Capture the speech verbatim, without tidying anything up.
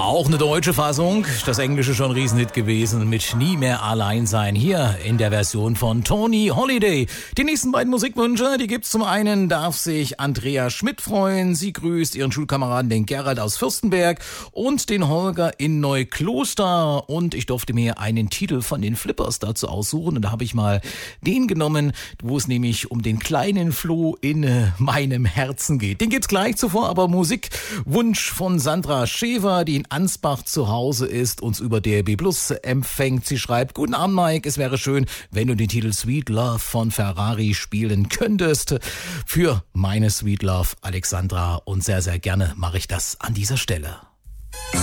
Auch eine deutsche Fassung, das Englische schon ein Riesenhit gewesen mit Nie mehr allein sein, hier in der Version von Tony Holiday. Die nächsten beiden Musikwünsche, die gibt's zum einen, darf sich Andrea Schmidt freuen. Sie grüßt ihren Schulkameraden, den Gerald aus Fürstenberg und den Holger in Neukloster. Und ich durfte mir einen Titel von den Flippers dazu aussuchen und da habe ich mal den genommen, wo es nämlich um den kleinen Floh in äh, meinem Herzen geht. Den gibt's gleich zuvor, aber Musikwunsch von Sandra Schever, die in Ansbach zu Hause ist, uns über D R B Plus empfängt. Sie schreibt: Guten Abend, Mike, es wäre schön, wenn du den Titel Sweet Love von Ferrari spielen könntest. Für meine Sweet Love, Alexandra, und sehr, sehr gerne mache ich das an dieser Stelle.